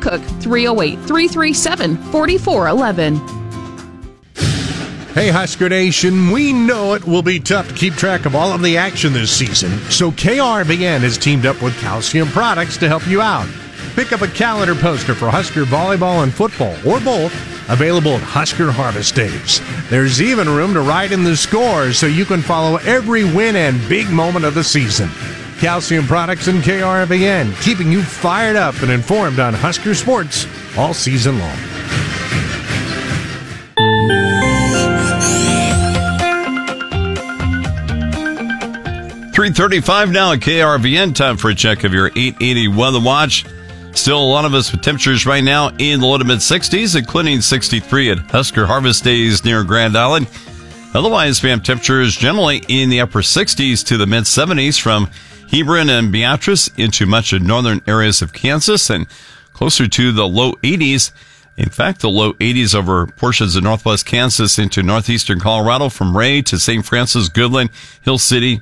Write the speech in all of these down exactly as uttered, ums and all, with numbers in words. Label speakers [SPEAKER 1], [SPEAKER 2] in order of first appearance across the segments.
[SPEAKER 1] Cook, three oh eight, three three seven, four four one one.
[SPEAKER 2] Hey, Husker Nation, we know it will be tough to keep track of all of the action this season, so K R V N has teamed up with Calcium Products to help you out. Pick up a calendar poster for Husker volleyball and football, or both, available at Husker Harvest Days. There's even room to write in the scores so you can follow every win and big moment of the season. Calcium Products and K R V N, keeping you fired up and informed on Husker sports all season long.
[SPEAKER 3] three thirty-five now at K R V N. Time for a check of your eight eighty Weather Watch. Still a lot of us with temperatures right now in the low to mid sixties, including sixty-three at Husker Harvest Days near Grand Island. Otherwise, we have temperatures generally in the upper sixties to the mid seventies from Hebron and Beatrice into much of northern areas of Kansas and closer to the low eighties. In fact, the low eighties over portions of northwest Kansas into northeastern Colorado from Ray to Saint Francis, Goodland, Hill City,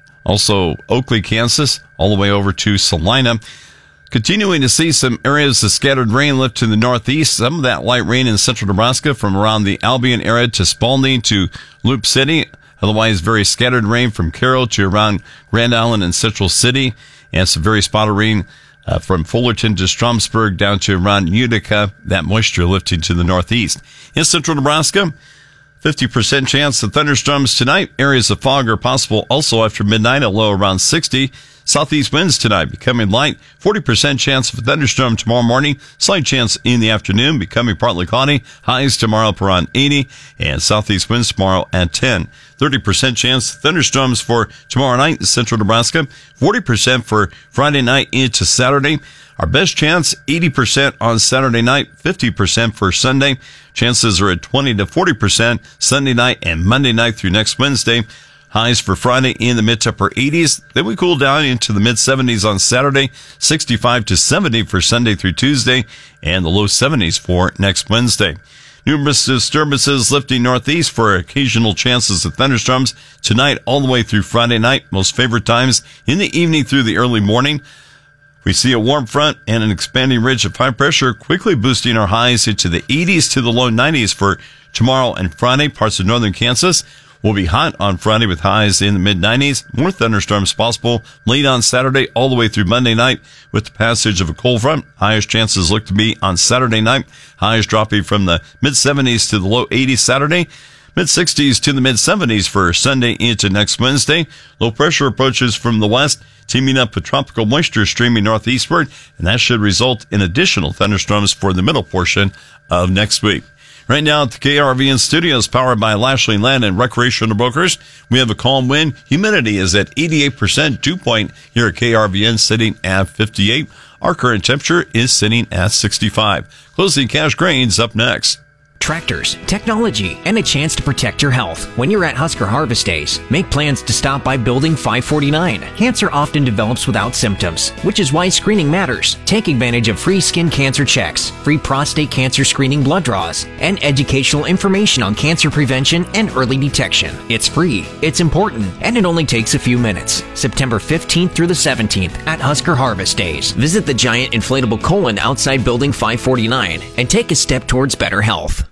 [SPEAKER 3] also Oakley, Kansas, all the way over to Salina. Continuing to see some areas of scattered rain lift to the northeast. Some of that light rain in central Nebraska from around the Albion area to Spalding to Loop City. Otherwise, very scattered rain from Carroll to around Grand Island and Central City. And some very spotted rain uh, from Fullerton to Stromsburg down to around Utica. That moisture lifting to the northeast. In central Nebraska, fifty percent chance of thunderstorms tonight. Areas of fog are possible also after midnight, a low around sixty. Southeast winds tonight becoming light. forty percent chance of a thunderstorm tomorrow morning. Slight chance in the afternoon, becoming partly cloudy. Highs tomorrow up around eighty. And southeast winds tomorrow at ten. thirty percent chance of thunderstorms for tomorrow night in central Nebraska. forty percent for Friday night into Saturday. Our best chance, eighty percent on Saturday night, fifty percent for Sunday. Chances are at twenty to forty percent Sunday night and Monday night through next Wednesday. Highs for Friday in the mid to upper eighties. Then we cool down into the mid seventies on Saturday, sixty-five to seventy for Sunday through Tuesday, and the low seventies for next Wednesday. Numerous disturbances lifting northeast for occasional chances of thunderstorms tonight all the way through Friday night. Most favorite times in the evening through the early morning. We see a warm front and an expanding ridge of high pressure quickly boosting our highs into the eighties to the low nineties for tomorrow and Friday. Parts of northern Kansas will be hot on Friday with highs in the mid nineties. More thunderstorms possible late on Saturday all the way through Monday night with the passage of a cold front. Highest chances look to be on Saturday night. Highs dropping from the mid seventies to the low eighties Saturday. mid sixties to the mid seventies for Sunday into next Wednesday. Low pressure approaches from the west, teaming up with tropical moisture streaming northeastward, and that should result in additional thunderstorms for the middle portion of next week. Right now at the K R V N studios, powered by Lashley Land and Recreational Brokers, we have a calm wind. Humidity is at eighty-eight percent. Dew point here at K R V N sitting at fifty-eight. Our current temperature is sitting at sixty-five. Closing cash grains up next.
[SPEAKER 4] Tractors, technology, and a chance to protect your health. When you're at Husker Harvest Days, make plans to stop by Building five forty-nine. Cancer often develops without symptoms, which is why screening matters. Take advantage of free skin cancer checks, free prostate cancer screening blood draws, and educational information on cancer prevention and early detection. It's free, it's important, and it only takes a few minutes. September fifteenth through the seventeenth at Husker Harvest Days. Visit the giant inflatable colon outside Building five forty-nine and take a step towards better health.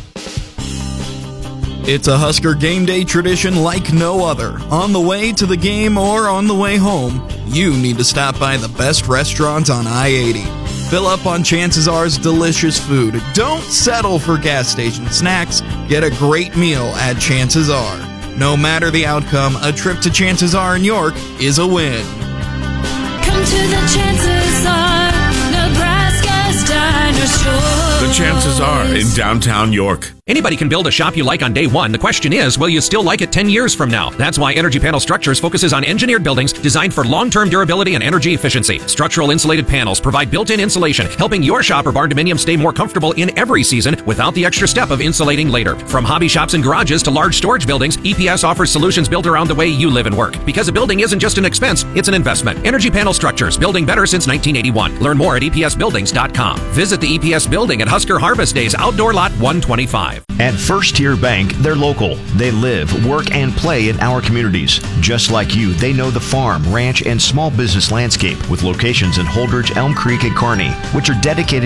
[SPEAKER 5] It's a Husker game day tradition like no other. On the way to the game or on the way home, you need to stop by the best restaurant on I eighty. Fill up on Chances R's delicious food. Don't settle for gas station snacks. Get a great meal at Chances R. No matter the outcome, a trip to Chances R in York is a win.
[SPEAKER 6] Come to the Chances R, Nebraska's Dinosaur.
[SPEAKER 7] The Chances Are in downtown York.
[SPEAKER 8] Anybody can build a shop you like on day one. The question is, will you still like it ten years from now? That's why Energy Panel Structures focuses on engineered buildings designed for long-term durability and energy efficiency. Structural insulated panels provide built-in insulation, helping your shop or barn dominium stay more comfortable in every season without the extra step of insulating later. From hobby shops and garages to large storage buildings, E P S offers solutions built around the way you live and work. Because a building isn't just an expense, it's an investment. Energy Panel Structures, building better since nineteen eighty-one. Learn more at E P S buildings dot com. Visit the E P S building at Husker Harvest Days, Outdoor Lot one twenty-five.
[SPEAKER 9] At First Tier Bank, they're local. They live, work, and play in our communities. Just like you, they know the farm, ranch, and small business landscape with locations in Holdridge, Elm Creek, and Kearney, which are dedicated